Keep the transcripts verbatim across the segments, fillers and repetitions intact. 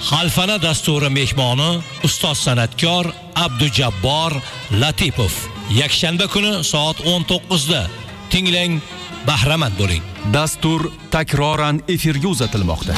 Xalfana dasturi mehmoni ustoz san'atkor Abdujabbor Latipov. Yakshanba kuni soat o'n to'qqiz da tinglang, bahramand bo'ling. Dastur takroran efirga uzatilmoqda.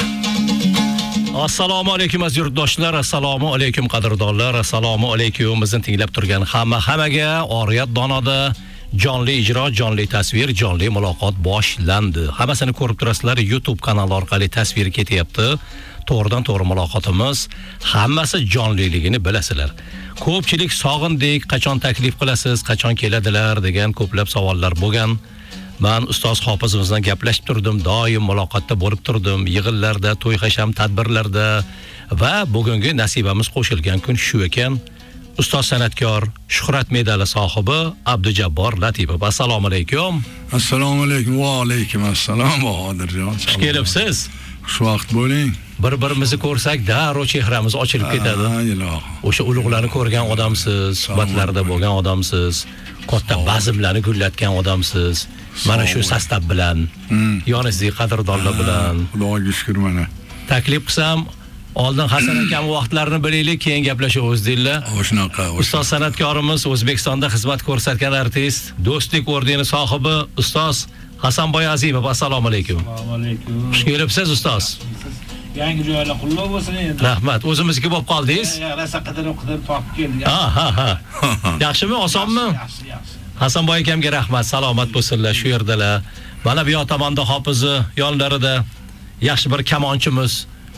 Assalomu alaykum aziz yurtdoshlar, assalomu alaykum qadrdonlar, assalomu alaykum bizni tinglab turgan hamma hammaga. Oriyat donoda jonli ijro, jonli tasvir, jonli muloqot boshlandi. Hammasini ko'rib turasizlar, YouTube kanali orqali tasvir ketyapti. To'g'ridan to'g'ri muloqotimiz, hammasi jonliligini bilasizlar. Ko'pchilik sog'indik, qachon taklif qilasiz, qachon keladilar degan ko'plab savollar bo'lgan. Men ustoz Hofizimiz bilan gaplashib turdim, doim muloqotda bo'lib turdim, yig'inlarda, to'y-hasham tadbirlarda va bugungi nasibamiz qo'shilgan kun shu ekan. Ustoz san'atkor, Shuhrat medali sohibi Abdujabbor Latipov. Assalomu alaykum. Assalomu alaykum. Va alaykum assalom Bahodirjon. Xush kelibsiz. Xushvaqt bo'ling. Bir-birimizni ko'rsak, darrov chehramiz ochilib ketadi. O'sha ulug'larni ko'rgan odamsiz, suhbatlarda bo'lgan odamsiz, katta bazmlarni gullatgan odamsiz. Mana shu sostav bilan, yonizdagi qadrdonlar bilan. Xudoga shukr mana. Taklif qilsam, oldin Hasan akam vaqtlarini bilaylik, keyin gaplashamiz deydilar. Shunaqa. Ustoz san'atkorimiz, O'zbekistonda xizmat ko'rsatgan artist, Do'stlik ordeni sohibi ustoz Hasanboy Azimov. Assalomu alaykum. Assalomu alaykum. Xush kelibsiz ustoz. Yangi joylar qullab bo'lsin endi. Rahmat. O'zimizga bo'lib qoldingiz. Yarasa qidirib qidirib topib keldik. Ha ha ha. Yaxshimi, osonmi? Yaxshi, yaxshi. Hasanboy akamga rahmat, salomat bo'lsinlar, shu yerdalar. Mana bu yoq tomonda Hofizi, yonlarida yaxshi bir kamonchimiz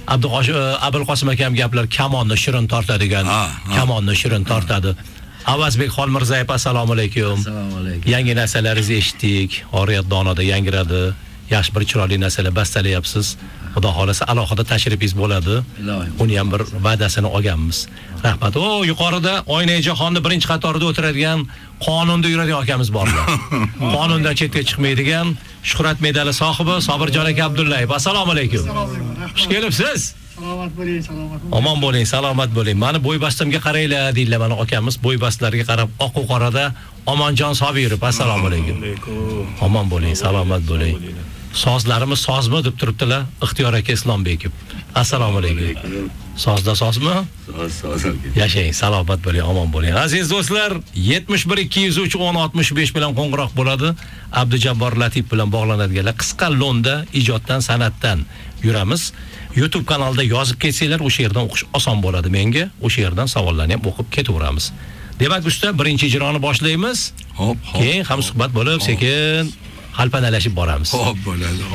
Abulqosim akam gaplar, kamonni shirin tortadigan, kamonni shirin tortadi. Avazbek Xolmirzayev, assalomu alaykum. Assalomu alaykum. Yangi narsalaringizni eshitdik. Oriyat donoda yangiradi. Yaxshi bir chiroyli narsalar bastalayapsiz. Xudo xolasa alohida tashrifingiz bo'ladi. Uni ham bir va'dasini olganmiz. Rahmat. O, yuqorida Oynay jahonni birinchi qatorida o'tiradigan, qonunda yuradigan akamiz borlar. Qonundan chetga chiqmaydigan Shuhrat medali sohibi Sobirjon aka Abdullayev. Assalomu alaykum. Xush kelibsiz. Salomat bo'ling, salomat bo'ling. Omon bo'ling, salomat bo'ling. Mani bo'ybastimga qaranglar deydilar, mana akamiz bo'ybastlarga qarab oq u qorada Omonjon Sobirov. Assalomu alaykum. Omon bo'ling, salomat bo'ling. Sozlarimiz sozmi deb turibdilar, Ixtiyor aka Islombekov. Assalomu alaykum. Sozda sozmi? Soz, soz. Yashang, salomat bo'ling, omon bo'ling. Aziz do'stlar, yetmish bir ikki yuz uch o'n oltmish besh bilan qo'ng'iroq bo'ladi. Abdujabbor Latipov bilan bog'lanadiganlar qisqa lo'nda ijoddan, san'atdan yuramiz. YouTube kanalida yozib ketsanglar, o'sha yerdan o'qish oson bo'ladi menga. O'sha yerdan savollarni ham o'qib ketaveramiz. Demak, usta, birinchi ijroni boshlaymiz. Hop, hop. Keyin ham suhbat bo'lib, sekin xalpanalashib boramiz. Hop, bo'ladi.